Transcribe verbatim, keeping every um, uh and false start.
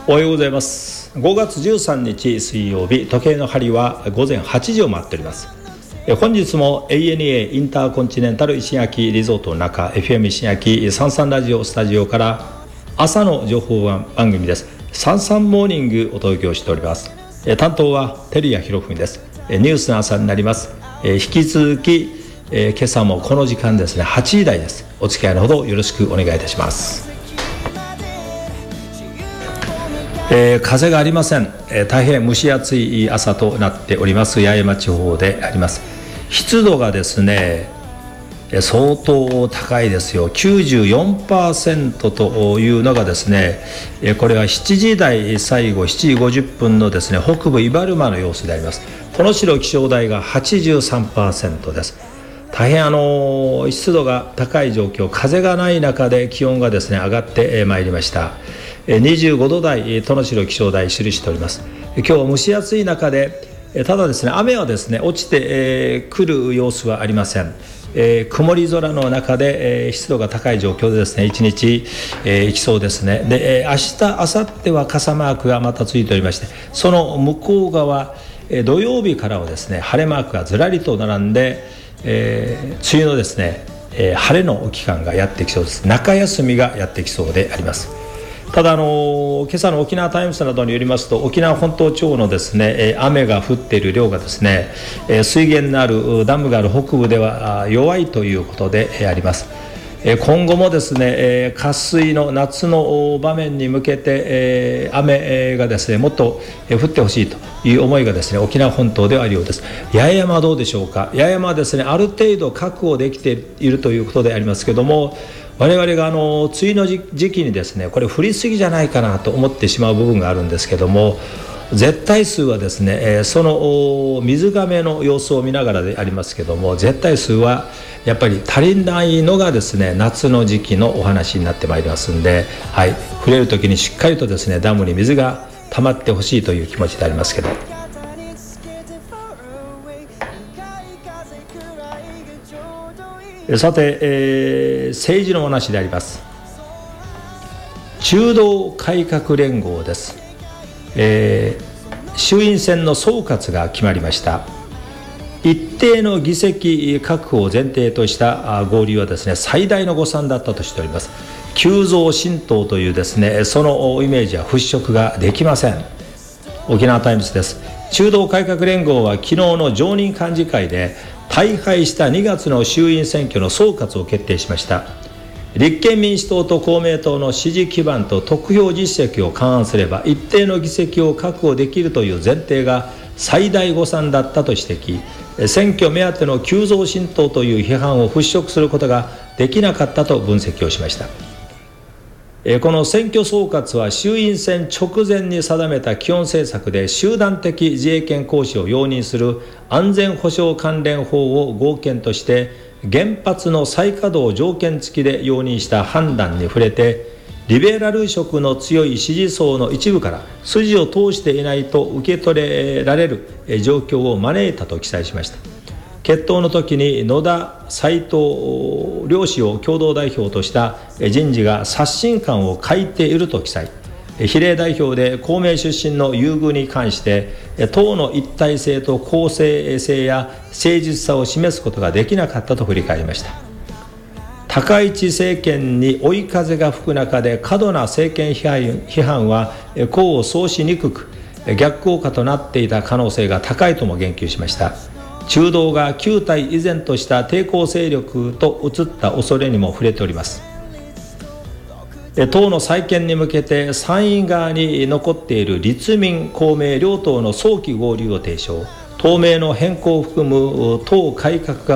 おはようございます。ごがつじゅうさんにち水曜日、時計の針は午前はちじを回っております。本日も エーエヌエー インターコンチネンタル石垣リゾートの中 エフエム 石垣さんさんラジオスタジオから朝の情報番組です。さんさんモーニングお届けをしております。担当は照屋博文です。ニュースの朝になります。引き続き今朝もこの時間ですね、はちじ台です。お付き合いのほどよろしくお願いいたします。えー、風がありません、えー、大変蒸し暑い朝となっております八重山地方であります。湿度がですね相当高いですよ。 きゅうじゅうよんパーセント というのがですね、これはしちじ台最後しちじごじゅっぷんのですね北部伊原間の様子であります。殿代気象台が はちじゅうさんパーセント です。大変あの湿度が高い状況、風がない中で気温がですね上がってまいりました。にじゅうごど台、殿代気象台記しております。今日は蒸し暑い中で、ただですね雨はですね落ちてくる様子はありません。えー、曇り空の中で、えー、湿度が高い状況でですね一日、えー、行きそうですね。で、えー、明日明後日は傘マークがまたついておりまして、その向こう側、えー、土曜日からはですね晴れマークがずらりと並んで、えー、梅雨のですね、えー、晴れの期間がやってきそうです。中休みがやってきそうであります。ただあの今朝の沖縄タイムズなどによりますと、沖縄本島地方のですね雨が降っている量がですね水源のあるダムがある北部では弱いということであります。今後もですね渇水の夏の場面に向けて雨がですねもっと降ってほしいという思いがですね沖縄本島ではあるようです。八重山はどうでしょうか。八重山はですねある程度確保できているということでありますけども、我々があの梅雨の時期にですねこれ降りすぎじゃないかなと思ってしまう部分があるんですけども、絶対数はですねその水がめの様子を見ながらでありますけども、絶対数はやっぱり足りないのがですね夏の時期のお話になってまいりますんで、はい、降れる時にしっかりとですねダムに水が溜まってほしいという気持ちでありますけど、さて、えー、政治のお話であります。中道改革連合です。えー、衆院選の総括が決まりました。一定の議席確保を前提とした合流はですね最大の誤算だったとしております。急増新党というですねそのイメージは払拭ができません。沖縄タイムズです。中道改革連合は昨日の常任幹事会で大敗したにがつの衆院選挙の総括を決定しました。立憲民主党と公明党の支持基盤と得票実績を勘案すれば一定の議席を確保できるという前提が最大誤算だったと指摘。選挙目当ての急増新党という批判を払拭することができなかったと分析をしました。この選挙総括は衆院選直前に定めた基本政策で集団的自衛権行使を容認する安全保障関連法を合憲として原発の再稼働条件付きで容認した判断に触れて、リベラル色の強い支持層の一部から筋を通していないと受け取れられる状況を招いたと記載しました。決闘の時に野田、斉藤両氏を共同代表とした人事が刷新感を欠いていると記載。比例代表で公明出身の優遇に関して党の一体性と公正性や誠実さを示すことができなかったと振り返りました。高市政権に追い風が吹く中で過度な政権批判は功を奏しにくく逆効果となっていた可能性が高いとも言及しました。中道が旧態依然とした抵抗勢力と移った恐れにも触れております。党の再建に向けて参院側に残っている立民公明両党の早期合流を提唱。党名の変更を含む党改革が